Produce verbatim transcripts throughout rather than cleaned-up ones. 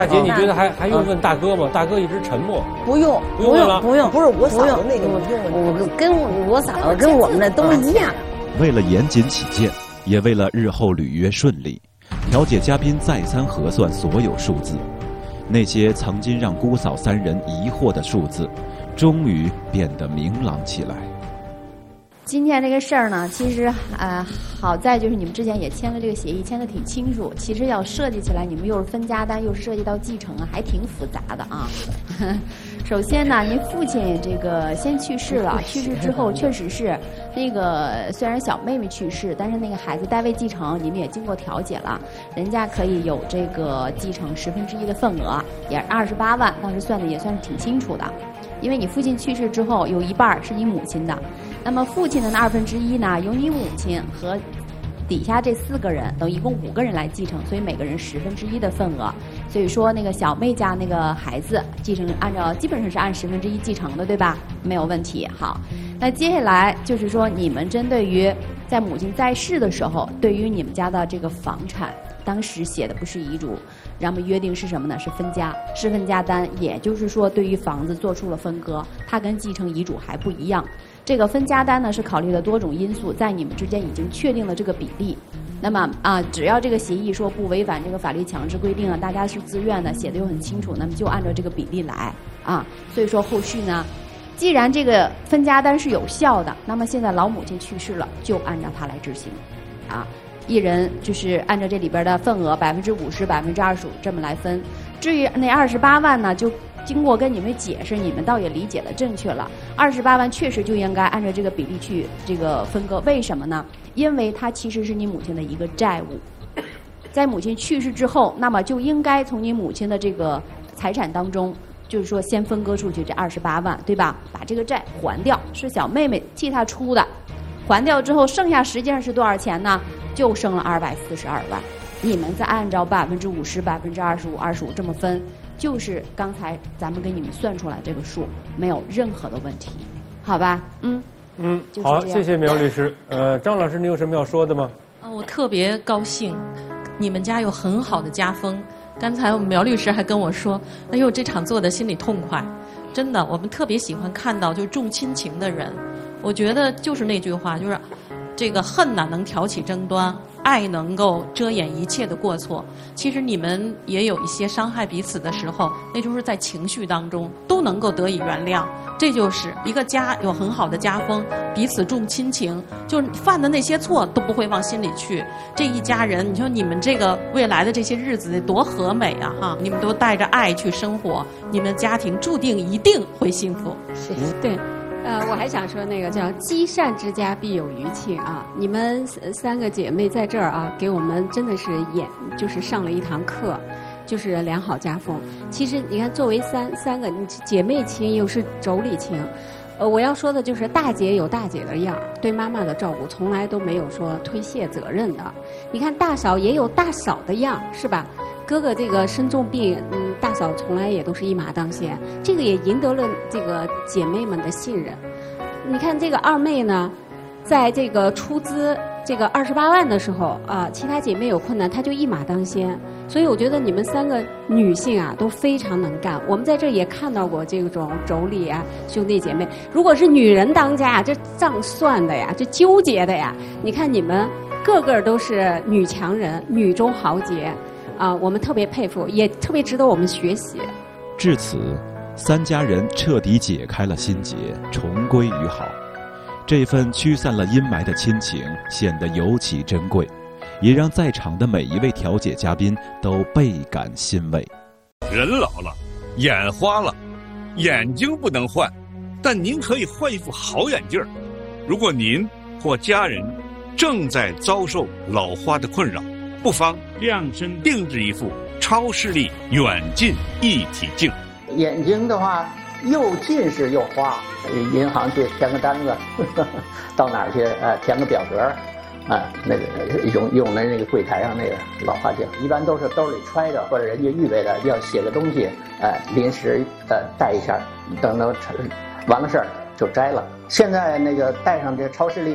大姐，你觉得还还用问大哥吗？大哥一直沉默。 不用， 不用了， 不用， 不是我嫂子那个不用。 我跟我嫂子跟我们的都一样。 为了严谨起见，也为了日后履约顺利，调解嘉宾再三核算所有数字，那些曾经让姑嫂三人疑惑的数字，终于变得明朗起来。 今天这个事儿呢，其实呃好在就是你们之前也签了这个协议，签得挺清楚。其实要设计起来，你们又是分家单，又是涉及到继承啊，还挺复杂的啊。首先呢，您父亲这个先去世了，去世之后确实是那个虽然小妹妹去世，但是那个孩子代位继承，你们也经过调解了，人家可以有这个继承十分之一的份额，也二十八万，当时算的也算是挺清楚的。因为你父亲去世之后，有一半是你母亲的，那么父亲的那二分之一呢，由你母亲和底下这四个人，等一共五个人来继承，所以每个人十分之一的份额。所以说那个小妹家那个孩子继承按照基本上是按十分之一继承的，对吧？没有问题。好，那接下来就是说你们针对于在母亲在世的时候，对于你们家的这个房产，当时写的不是遗嘱，然后约定是什么呢？是分家，是分家单，也就是说对于房子做出了分割，它跟继承遗嘱还不一样。这个分家单呢是考虑了多种因素，在你们之间已经确定了这个比例。那么啊，只要这个协议说不违反这个法律强制规定啊，大家是自愿的，写的又很清楚，那么就按照这个比例来啊。所以说后续呢，既然这个分家单是有效的，那么现在老母亲去世了，就按照它来执行啊。一人就是按照这里边的份额百分之五十、百分之二十五这么来分。至于那二十八万呢，就经过跟你们解释，你们倒也理解的正确了。二十八万确实就应该按照这个比例去这个分割。为什么呢？因为它其实是你母亲的一个债务，在母亲去世之后，那么就应该从你母亲的这个财产当中，就是说先分割出去这二十八万，对吧？把这个债还掉，是小妹妹替她出的。还掉之后，剩下实际上是多少钱呢？就剩了二百四十二万。你们再按照百分之五十、百分之二十五、二十五这么分，就是刚才咱们给你们算出来这个数，没有任何的问题，好吧？嗯嗯，好，谢谢苗律师。呃，张老师，你有什么要说的吗？ 啊，我特别高兴，你们家有很好的家风。刚才我们苗律师还跟我说，哎呦，这场做的心里痛快。真的，我们特别喜欢看到就重亲情的人。我觉得就是那句话，就是这个恨呐能挑起争端，爱能够遮掩一切的过错。其实你们也有一些伤害彼此的时候，那就是在情绪当中都能够得以原谅。这就是一个家有很好的家风，彼此重亲情，就是犯的那些错都不会往心里去。这一家人，你说你们这个未来的这些日子多和美啊！哈，你们都带着爱去生活，你们的家庭注定一定会幸福。 是，对。呃，我还想说那个叫积善之家必有余庆啊！你们三个姐妹在这儿啊，给我们真的是演，就是上了一堂课，就是良好家风。其实你看，作为三三个姐妹情，又是妯娌情，呃，我要说的就是大姐有大姐的样儿，对妈妈的照顾从来都没有说推卸责任的。你看大嫂也有大嫂的样儿，是吧？哥哥这个身重病，嗯，大嫂从来也都是一马当先，这个也赢得了这个姐妹们的信任。你看这个二妹呢，在这个出资这个二十八万的时候啊，其他姐妹有困难，她就一马当先。所以我觉得你们三个女性啊都非常能干。我们在这也看到过这种妯娌啊、兄弟姐妹，如果是女人当家啊，这账算的呀，这纠结的呀。你看你们个个都是女强人，女中豪杰。啊，我们特别佩服，也特别值得我们学习。 至此，三家人彻底解开了心结，重归于好。这份驱散了阴霾的亲情显得尤其珍贵，也让在场的每一位调解嘉宾都倍感欣慰。 人老了，眼花了，眼睛不能换，但您可以换一副好眼镜。如果您或家人正在遭受老花的困扰，不妨量身定制一副超视力远近一体镜。 眼睛的话，又近视又花，银行去填个单子，呵呵到哪儿去？呃，填个表格，啊，那个用用的那个柜台上那个老花镜，一般都是兜里揣着，或者人家预备的，要写个东西，呃，临时呃带一下，等等完了事儿就摘了。现在那个戴上这超视力啊，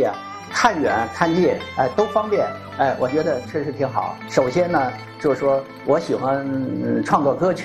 看远看近，哎，都方便，哎，我觉得这是挺好。首先呢，就是说我喜欢创作歌曲。